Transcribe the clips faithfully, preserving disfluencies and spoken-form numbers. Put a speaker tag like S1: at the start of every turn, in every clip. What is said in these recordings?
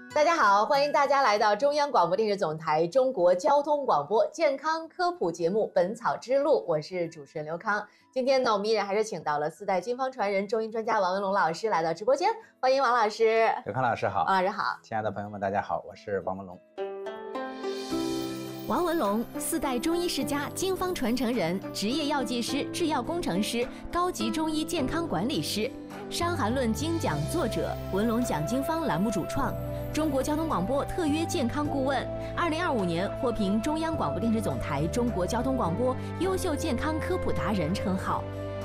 S1: 大家好，欢迎大家来到中央广播电视总台中国交通广播健康科普节目《本草之路》，我是主持人刘康。今天呢，我们依然还是请到了四代经方传人中医专家王文龙老师来到直播间，欢迎王老师。
S2: 刘康老师好，
S1: 王老师好，
S2: 亲爱的朋友们，大家好，我是王文龙。
S3: 王文龙，四代中医世家，经方传承人，职业药剂师、制药工程师，高级中医健康管理师，《伤寒论》精讲作者，文龙讲经方栏目主创，中国交通广播特约健康顾问，二零二五年获评中央广播电视总台中国交通广播优秀健康科普达人称号。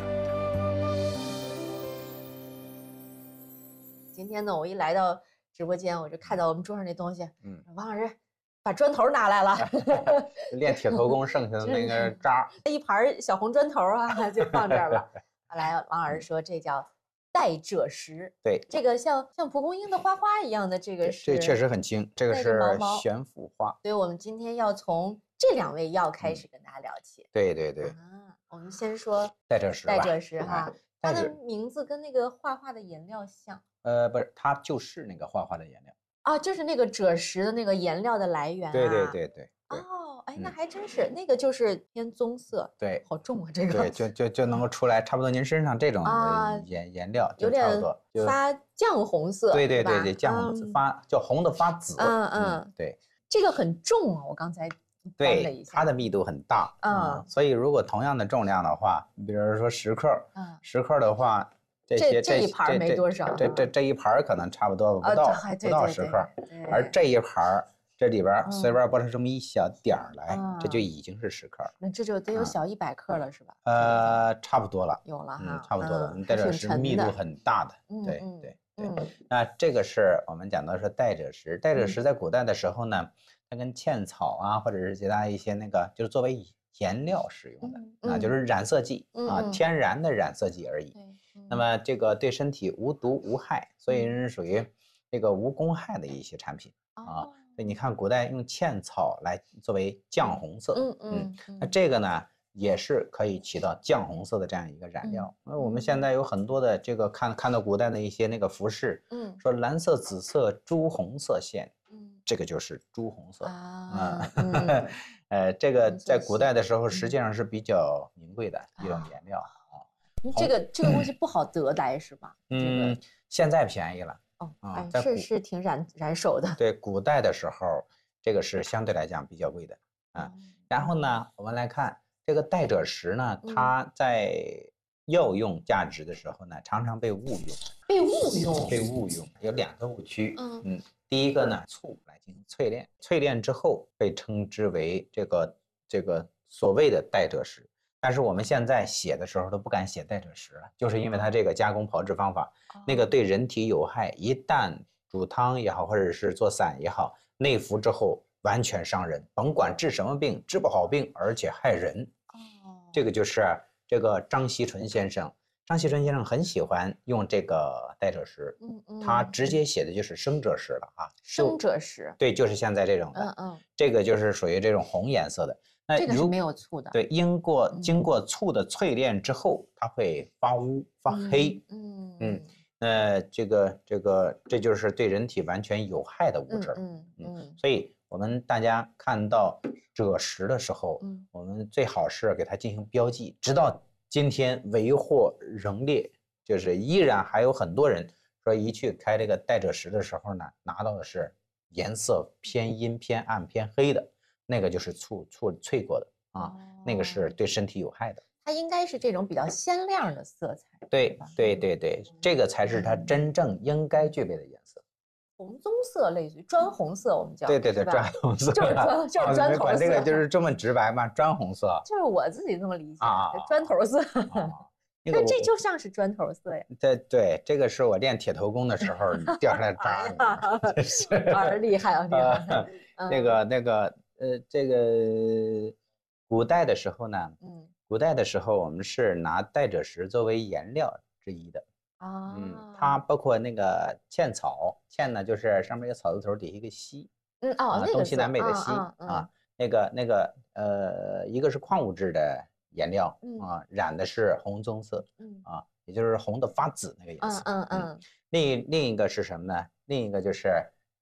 S1: 今天呢，我一来到直播间，我就看到我们桌上那东西，
S2: 嗯，
S1: 王老师把砖头拿来了，
S2: 练铁头功剩下的那个渣，
S1: 一盘小红砖头啊，就放这儿了。后来王老师说这叫代赭石，
S2: 对，
S1: 这个像像蒲公英的花花一样的，这个是
S2: 这确实很轻，这个是玄附花。
S1: 所以我们今天要从这两味药开始跟大家聊起。
S2: 对对对，
S1: 啊，我们先说
S2: 代赭石吧，
S1: 代赭石哈，它的
S2: 代赭
S1: 名字跟那个画画的颜料像。
S2: 呃，不是，它就是那个画画的颜料。
S1: 啊，就是那个赭石的那个颜料的来源啊。
S2: 对对对对。
S1: 哦，哎，那还真是，那个就是偏棕色。
S2: 对，
S1: 好重啊，这个。
S2: 对，就就就能够出来，差不多您身上这种的颜颜料，
S1: 有点发酱红色。
S2: 对对对对，酱红色发叫红的发紫。
S1: 嗯嗯，
S2: 对，
S1: 这个很重啊，我刚才翻了一下。
S2: 对，它的密度很大。嗯，所以如果同样的重量的话，比如说十克，嗯，十克的话。这些
S1: 这一盘没多少，
S2: 这这这一盘可能差不多不到不到十克，而这一盘这里边随便拨出这么一小点儿来，这就已经是十克了。
S1: 那这就得有小一百克了，是吧？
S2: 呃，差不多了，
S1: 有了哈，
S2: 差不多了。我们代赭石密度很大的，对对对。那这个是我们讲到是代赭石，代赭石在古代的时候呢，它跟茜草啊，或者是其他一些那个，就是作为颜料使用的啊，就是染色剂啊，天然的染色剂而已。那么这个对身体无毒无害，所以是属于这个无公害的一些产品啊。所以你看，古代用茜草来作为酱红色，嗯嗯，那这个呢也是可以起到酱红色的这样一个染料。那我们现在有很多的这个看看到古代的一些那个服饰，嗯，说蓝色、紫色、朱红色线，嗯，这个就是朱红色啊。呃，这个在古代的时候实际上是比较名贵的一种颜料。
S1: 这个这个东西不好得来是吧？
S2: 嗯，现在便宜了
S1: 哦，啊，是是挺染染手的。
S2: 对，古代的时候，这个是相对来讲比较贵的啊。然后呢，我们来看这个代赭石呢，它在药用价值的时候呢，常常被误用。
S1: 被误用？
S2: 被误用有两个误区。嗯嗯，第一个呢，醋来进行淬炼，淬炼之后被称之为这个这个所谓的代赭石。但是我们现在写的时候都不敢写代赭石了，就是因为它这个加工炮制方法，那个对人体有害，一旦煮汤也好，或者是做散也好，内服之后完全伤人，甭管治什么病，治不好病，而且害人。哦，这个就是这个张锡纯先生，张锡纯先生很喜欢用这个代赭石，嗯嗯，他直接写的就是生赭石了啊，
S1: 生赭石，
S2: 对，就是现在这种的，嗯嗯，这个就是属于这种红颜色的。
S1: 那这个是没有醋的，
S2: 对，经过经过醋的淬炼之后，它会发乌发黑，嗯嗯，呃，这个这个这就是对人体完全有害的物质，嗯嗯，所以我们大家看到赭石的时候，嗯，我们最好是给它进行标记，直到今天为货仍劣，就是依然还有很多人说一去开这个代赭石的时候呢，拿到的是颜色偏阴偏暗偏黑的。那个就是醋醋淬过的啊，哦，那个是对身体有害的。
S1: 它应该是这种比较鲜亮的色彩。
S2: 对对对对，这个才是它真正应该具备的颜色。
S1: 红棕色类似于砖红色，我们叫。
S2: 对对对，砖红色。
S1: 就是砖，就是砖头色。
S2: 管这个就是这么直白嘛，砖红色。
S1: 就是我自己这么理解啊，砖头色。那这就像是砖头色呀。
S2: 对对，这个是我练铁头功的时候掉下来渣。
S1: 是啊，厉害啊，厉害。
S2: 那个那个。呃，这个古代的时候呢，嗯，古代的时候我们是拿代赭石作为颜料之一的啊，嗯，它包括那个茜草，茜呢就是上面一个草字头，底下一个西，嗯哦，啊、那个东西南北的西、啊啊啊，那个那个呃，一个是矿物质的颜料、嗯、啊，染的是红棕色，嗯啊，也就是红的发紫那个颜色，嗯嗯嗯，另另一个是什么呢？另一个就是。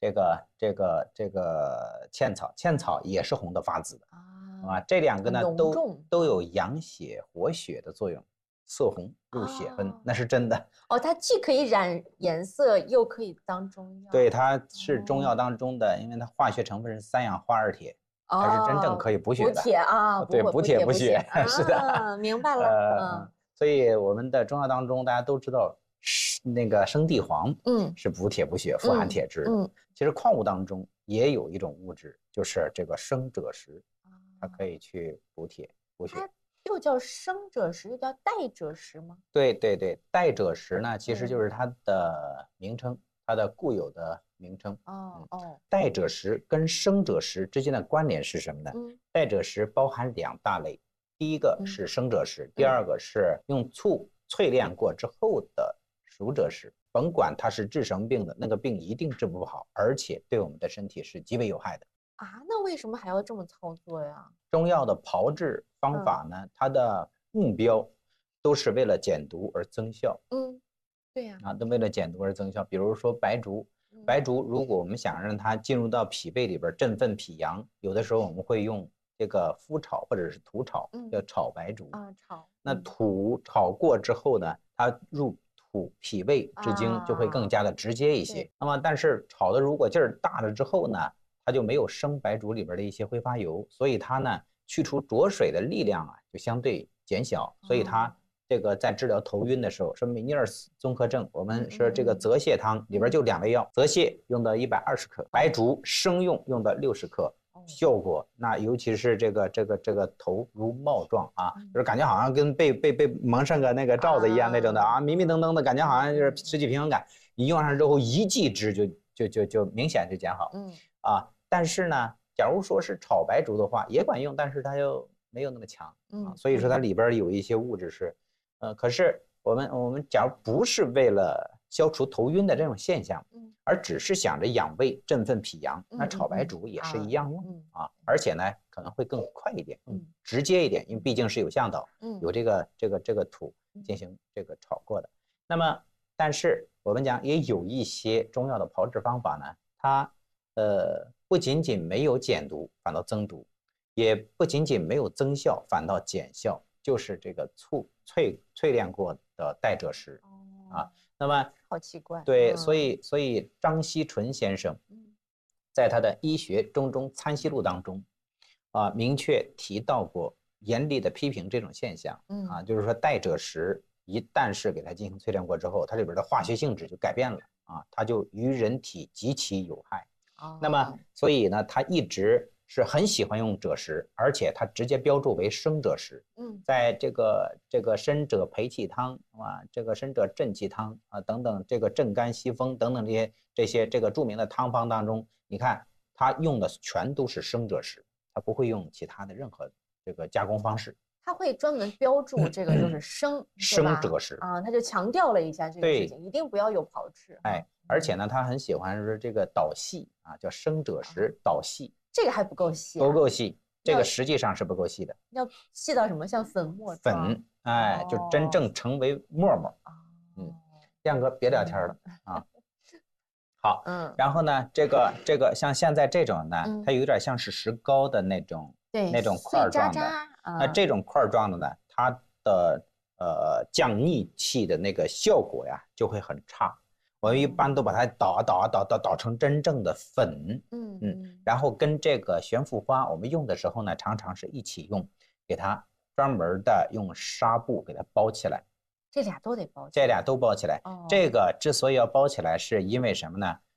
S2: 这个这个这个茜草，茜草也是红的发紫的啊，这两个呢都都有养血活血的作用，色红入血分，那是真的
S1: 哦。它既可以染颜色，又可以当中药。
S2: 对，它是中药当中的，因为它化学成分是三氧化二铁。它是真正可以补血的，
S1: 补铁啊，
S2: 对，补铁补血，是
S1: 的，明白了。
S2: 呃，所以我们的中药当中，大家都知道，那个生地黄，嗯，是补铁补血、富含铁质的。嗯，其实矿物当中也有一种物质，就是这个生赭石，它可以去补铁补血。
S1: 又叫生赭石，又叫代赭石吗？
S2: 对对对，代赭石呢，其实就是它的名称，它的固有的名称。哦哦，代赭石跟生赭石之间的关联是什么呢？嗯，代赭石包含两大类，第一个是生赭石，第二个是用醋淬炼过之后的熟赭石。甭管它是治什么病的，那个病一定治不好，而且对我们的身体是极为有害的。
S1: 啊，那为什么还要这么操作呀？
S2: 中药的炮制方法呢，嗯、它的目标都是为了减毒而增效。
S1: 嗯，对呀、啊，
S2: 啊，都为了减毒而增效。比如说白术，白术如果我们想让它进入到脾胃里边振奋脾阳，有的时候我们会用这个麸炒或者是土炒，嗯、叫炒白术。啊，炒。那土炒过之后呢，它入土脾胃之经就会更加的直接一些。啊、那么，但是炒的如果劲儿大了之后呢？它就没有生白术里边的一些挥发油，所以它呢去除浊水的力量啊就相对减小，所以它这个在治疗头晕的时候，说米尼尔斯综合症，我们说这个泽泻汤里边就两味药，泽泻用到一百二十克，白术生用用到六十克，效果那尤其是这个这个这个头如帽状啊，就是感觉好像跟被被被蒙上个那个罩子一样那种的啊，迷迷瞪瞪的感觉，好像就是失去平衡感。你用上之后一剂之就就就就明显就减好，嗯啊，但是呢，假如说是炒白术的话也管用，但是它又没有那么强，嗯，所以说它里边有一些物质是，呃，可是我们我们假如不是为了消除头晕的这种现象，嗯，而只是想着养胃振奋脾阳，那炒白术也是一样用、嗯、啊，而且呢可能会更快一点，嗯，直接一点，因为毕竟是有向导，嗯，有这个这个这个土进行这个炒过的。那么，但是我们讲也有一些中药的炮制方法呢，它呃不仅仅没有减毒，反倒增毒，也不仅仅没有增效，反倒减效，就是这个醋淬淬炼过的代赭石、哦、啊。那么
S1: 好奇怪，
S2: 对，嗯、所以所以张锡纯先生在他的《医学中中参析录》当中啊，明确提到过严厉的批评这种现象、嗯、啊，就是说代赭石一旦是给它进行淬炼过之后，它里边的化学性质就改变了啊，它就于人体极其有害。哦、那么，所以呢，他一直是很喜欢用赭石，而且他直接标注为生赭石。嗯，在这个这个生赭培气汤啊，这个生赭振气汤啊等等，这个镇肝息风等等这些这些这个著名的汤方当中，你看他用的全都是生赭石，他不会用其他的任何这个加工方式。
S1: 他会专门标注这个就是生
S2: 生赭石
S1: 啊，他就强调了一下这个事情，一定不要有炮制。
S2: 哎，而且呢，他很喜欢说这个导细啊，叫生赭石导细，
S1: 这个还不够细、
S2: 啊，不够细，这个实际上是不够细的，
S1: 要细到什么？像粉末
S2: 粉，哎，就真正成为沫沫。哦、嗯，亮哥别聊天了、嗯、啊。好，嗯，然后呢，这个这个像现在这种呢，嗯、它有点像是石膏的那种。
S1: 对，
S2: 那种块状的，
S1: 嗯、
S2: 那这种块状的呢，它的呃降逆气的那个效果呀就会很差。我们一般都把它捣啊捣啊捣捣捣成真正的粉，嗯嗯，然后跟这个悬浮花我们用的时候呢，常常是一起用，给它专门的用纱布给它包起来。
S1: 这俩都得包起来，
S2: 这俩都包起来。哦、这个之所以要包起来，是因为什么呢？